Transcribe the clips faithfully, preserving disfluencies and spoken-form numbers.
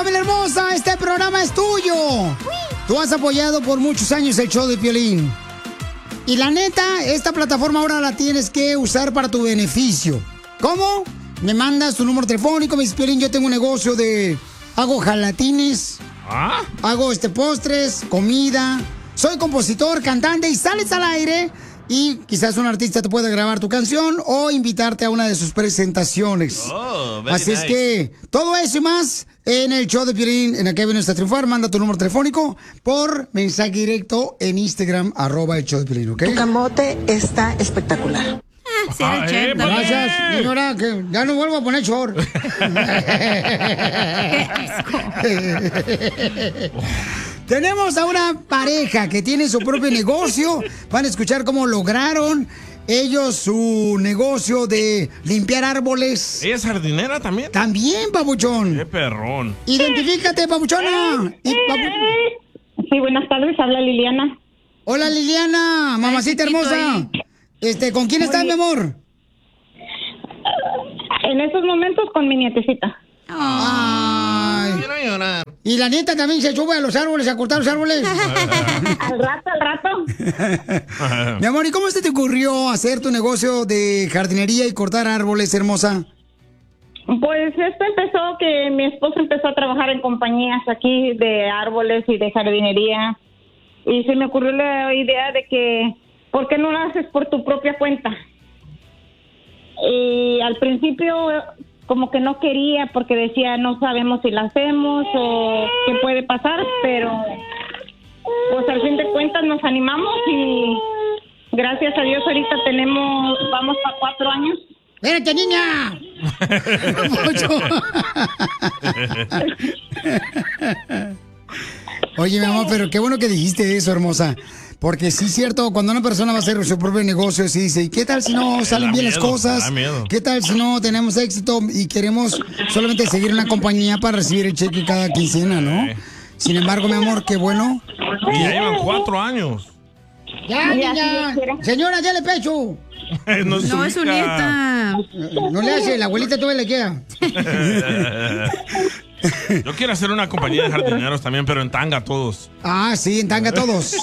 Familia hermosa, este programa es tuyo. Tú has apoyado por muchos años el show de Piolín. Y la neta, esta plataforma ahora la tienes que usar para tu beneficio. ¿Cómo? Me mandas tu número telefónico, me dices, Piolín, yo tengo un negocio de... Hago jalatines, ¿ah? Hago este postres, comida. Soy compositor, cantante y sales al aire... Y quizás un artista te pueda grabar tu canción o invitarte a una de sus presentaciones. Oh, Así nice. Es que todo eso y más en el show de Piolín, en el que vienes a triunfar. Manda tu número telefónico por mensaje directo en Instagram, arroba el show de Piolín, ¿ok? Tu camote está espectacular. Ah, sí, ah, eh, gracias, señora, que ya no vuelvo a poner short. Qué asco. Tenemos a una pareja que tiene su propio negocio. Van a escuchar cómo lograron ellos su negocio de limpiar árboles. ¿Ella es jardinera también? También, papuchón. Qué perrón. Identifícate, papuchona. Y papu... Sí, buenas tardes, habla Liliana. Hola, Liliana, mamacita hermosa. Este, ¿con quién estás, mi amor? En estos momentos con mi nietecita. Ay. Quiero llorar. ¿Y la nieta también se sube a los árboles, a cortar los árboles? Al rato, al rato. Mi amor, ¿y cómo se te ocurrió hacer tu negocio de jardinería y cortar árboles, hermosa? Pues esto empezó que mi esposo empezó a trabajar en compañías aquí de árboles y de jardinería. Y se me ocurrió la idea de que, ¿por qué no lo haces por tu propia cuenta? Y al principio como que no quería porque decía, no sabemos si la hacemos o qué puede pasar, pero pues al fin de cuentas nos animamos y gracias a Dios ahorita tenemos, vamos para cuatro años. ¡Espérate, niña! Oye, mi amor, pero qué bueno que dijiste eso, hermosa. Porque sí es cierto, cuando una persona va a hacer su propio negocio, se dice, ¿y qué tal si no salen bien las cosas? ¿Qué tal si no tenemos éxito y queremos solamente seguir una compañía para recibir el cheque cada quincena, ¿no? Sin embargo, mi amor, qué bueno. Y ya llevan cuatro años. Ya, niña. Señora, dale pecho. No es su, no, es su nieta. No le hace, la abuelita todavía le queda. Yo quiero hacer una compañía de jardineros también, pero en tanga todos. Ah, sí, en tanga todos.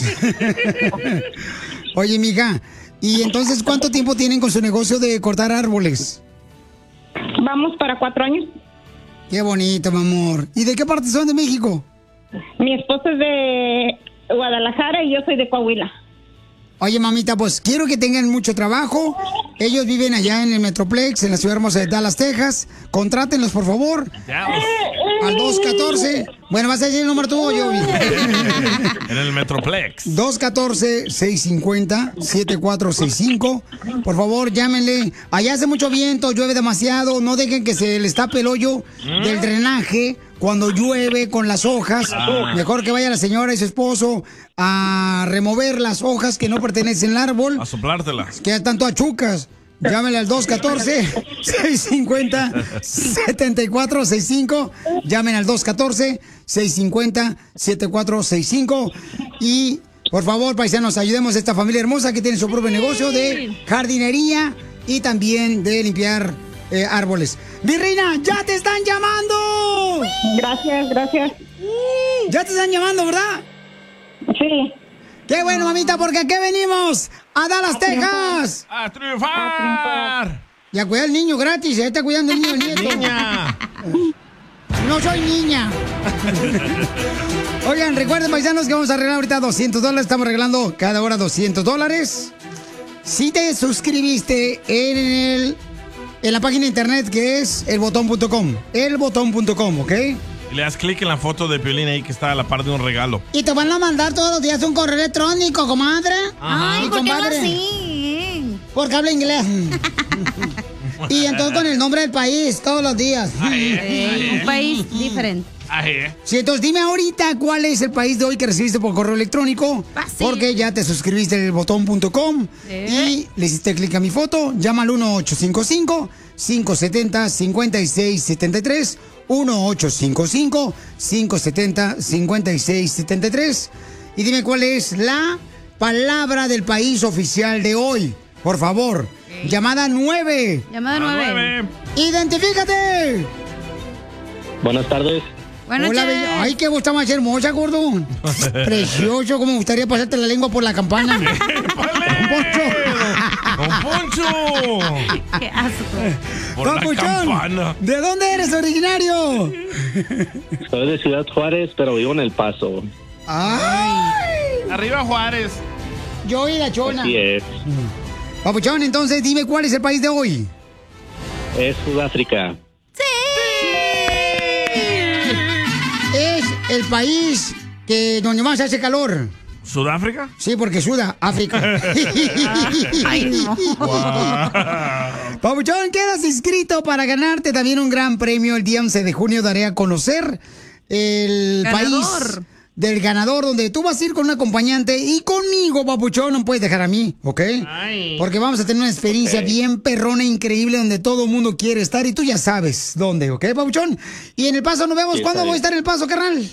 Oye, mija, ¿y entonces cuánto tiempo tienen con su negocio de cortar árboles? Vamos para cuatro años. Qué bonito, mi amor. ¿Y de qué parte son de México? Mi esposo es de Guadalajara y yo soy de Coahuila. Oye, mamita, pues quiero que tengan mucho trabajo. Ellos viven allá en el Metroplex, en la ciudad hermosa de Dallas, Texas. Contrátenlos, por favor. Dallas. Al dos uno cuatro. Bueno, ¿vas a decir el número tú o yo? En el Metroplex. dos uno cuatro, seis cinco cero, siete cuatro seis cinco. Por favor, llámenle. Allá hace mucho viento, llueve demasiado. No dejen que se les tape el hoyo ¿Mm? del drenaje cuando llueve con las hojas. Ah. Mejor que vaya la señora y su esposo a remover las hojas que no pertenecen al árbol. A soplártelas. Que tanto achucas. Llámenle al dos uno cuatro, seis cinco cero, siete cuatro seis cinco. Llamen al dos uno cuatro, seis cinco cero, siete cuatro seis cinco. Y, por favor, paisanos, ayudemos a esta familia hermosa que tiene su propio negocio de jardinería y también de limpiar eh, árboles. ¡Virreina, ya te están llamando! Gracias, gracias. Ya te están llamando, ¿verdad? Sí. ¡Qué bueno, mamita! Porque aquí venimos a Dallas, a Texas. ¡A triunfar! ¡A triunfar! Y a cuidar al niño gratis. Se está cuidando el niño, el nieto. ¡Niña! No soy niña. Oigan, recuerden, paisanos, que vamos a arreglar ahorita doscientos dólares. Estamos regalando cada hora doscientos dólares. Si te suscribiste en el... en la página de internet que es el botón punto com. el botón punto com, ¿ok? Y le das clic en la foto de Piolín ahí que está a la par de un regalo. Y te van a mandar todos los días un correo electrónico, comadre. Ajá. Ay, y ¿por compadre, qué así? Porque habla inglés. Y entonces con el nombre del país todos los días. Ay, eh, ay, un país diferente. Ay, eh. Sí, entonces dime ahorita cuál es el país de hoy que recibiste por correo electrónico. Fácil. Porque ya te suscribiste en el botón punto com eh. y le hiciste clic a mi foto. Llama al uno ocho cinco cinco, cinco siete cero, cinco seis siete tres. uno ocho cinco cinco, cinco siete cero, cinco seis siete tres. Y dime cuál es la palabra del país oficial de hoy. Por favor. Okay. Llamada nueve. Llamada nueve. ¡Identifícate! Buenas tardes. Buenas Hola, noches. bella. Ay, qué voz está más hermosa, gordo. Precioso, como me gustaría pasarte la lengua por la campana. Poncho. ¡Don Poncho! Qué asco. Por la Papuchón, campana. ¿de dónde eres originario? Soy de Ciudad Juárez, pero vivo en El Paso. Ay, Arriba Juárez. yo y la chona. Así es. Papuchón, entonces dime cuál es el país de hoy. Es Sudáfrica. Es el país que donde más hace calor. ¿Sudáfrica? Sí, porque suda África. Ay, no. Papuchón, quedas inscrito para ganarte también un gran premio. El día once de junio daré a conocer el Ganador. país del ganador, donde tú vas a ir con un acompañante y conmigo, papuchón, no puedes dejar a mí, ¿ok? Ay. Porque vamos a tener una experiencia Ok. bien perrona, increíble, donde todo el mundo quiere estar y tú ya sabes dónde, ¿ok, papuchón? Y en El Paso nos vemos. Sí, ¿Cuándo está voy a bien. estar en El Paso, carnal?